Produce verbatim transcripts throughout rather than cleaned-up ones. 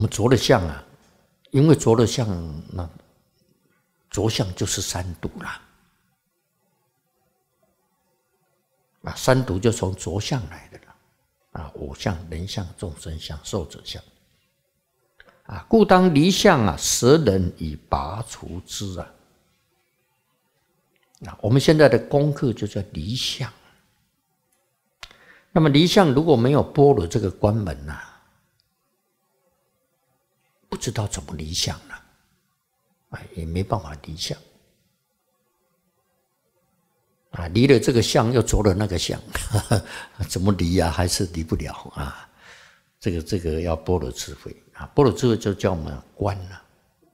我们着了相啊，因为着了相，那着相就是三毒啦。啊，三毒就从着相来的了。啊，我相、人相、众生相、寿者相。啊，故当离相啊，舍人以拔除之啊。啊，我们现在的功课就叫离相。那么离相如果没有般若这个关门呐、啊，不知道怎么离相了，啊，也没办法离相。啊，离了这个相，又着了那个相，呵呵怎么离啊？还是离不了啊！这个这个要般若智慧啊，般若智慧就叫我们观了。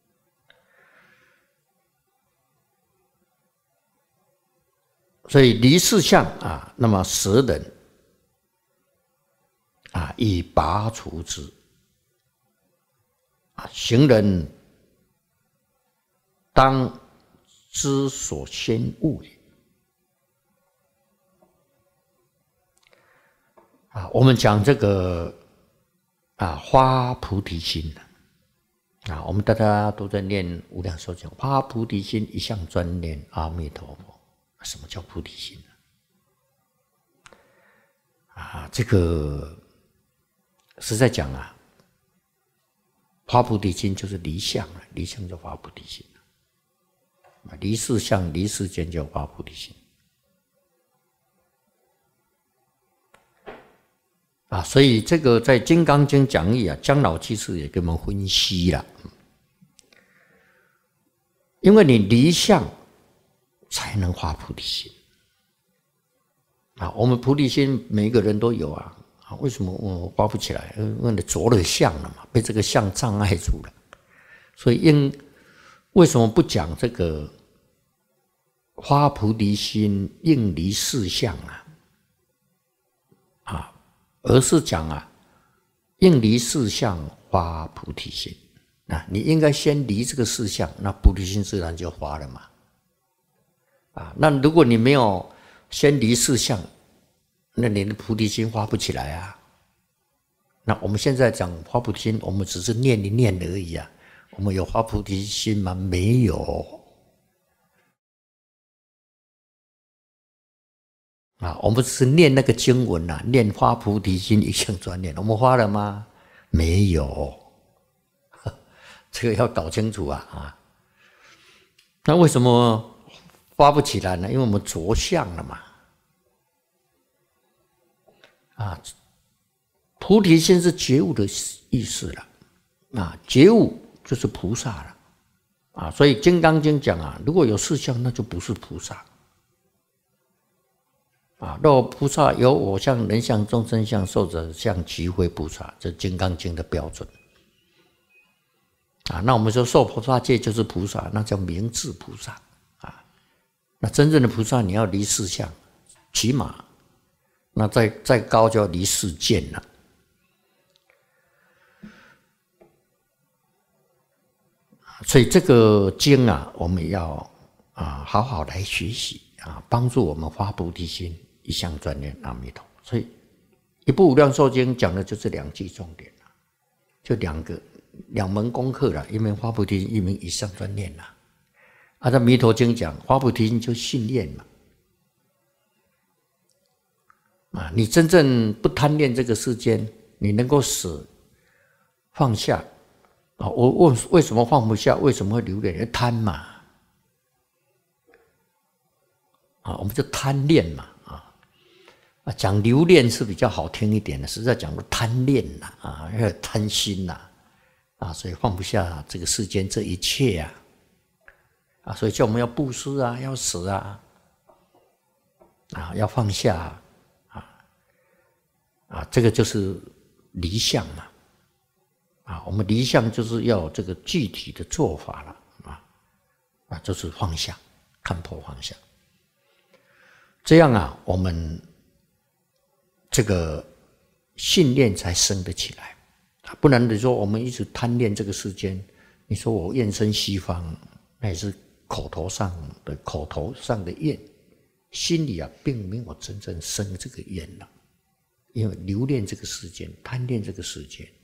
所以离四相啊，那么舍人啊，以拔除之啊，行人当知所先悟也。啊，我们讲这个啊，发菩提心啊，我们大家都在念无量寿经，发菩提心，一向专念阿弥陀佛。什么叫菩提心呢？啊，这个实在讲啊，发菩提心就是离相了，离相就发菩提心了，离事相、离世间就发菩提心。啊，所以这个在《金刚经》讲义啊，姜老居士也给我们分析了，因为你离相才能发菩提心啊。我们菩提心每一个人都有啊，啊，为什么我发不起来？因为你着了相了嘛，被这个相障碍住了。所以因为什么不讲这个发菩提心应离四相啊？啊。而是讲啊，应离四相发菩提心啊，你应该先离这个四相，那菩提心自然就发了嘛。啊，那如果你没有先离四相，那你的菩提心发不起来啊。那我们现在讲发菩提心，我们只是念一念而已啊，我们有发菩提心吗？没有。啊，我们只是念那个经文啊，念发菩提心，一向专念，我们发了吗？没有，这个要搞清楚啊啊！那为什么发不起来呢？因为我们着相了嘛。啊，菩提心是觉悟的意思了，啊，觉悟就是菩萨了，啊，所以《金刚经》讲啊，如果有四相，那就不是菩萨。啊，若菩萨有我相、人相、众生相、寿者相，即非菩萨，这《金刚经》的标准。啊，那我们说受菩萨戒就是菩萨，那叫明智菩萨啊。那真正的菩萨，你要离四相，起码那再再高就要离四见了。所以这个经啊，我们要啊好好来学习啊，帮助我们发菩提心。一向专念阿弥陀，所以一部《无量寿经》讲的就是两句重点了，就两个两门功课了，一门发菩提心，一门一向专念了。啊，在《弥陀经》讲发菩提心就信念嘛，啊，你真正不贪恋这个世间，你能够使放下啊。我问为什么放不下？为什么会留恋？贪嘛，啊，我们就贪恋嘛。啊，讲留恋是比较好听一点的，实在讲的贪恋呐，啊，要贪心呐，啊，所以放不下这个世间这一切啊，啊，所以叫我们要布施啊，要舍啊，啊，要放下啊，啊，这个就是离相嘛，啊，我们离相就是要这个具体的做法了，啊，啊，就是放下，看破放下，这样啊，我们。这个信念才生得起来，不然你说我们一直贪恋这个世间，你说我愿生西方，那也是口头上的口头上的愿，心里啊并没有真正生这个愿了，因为留恋这个世间，贪恋这个世间，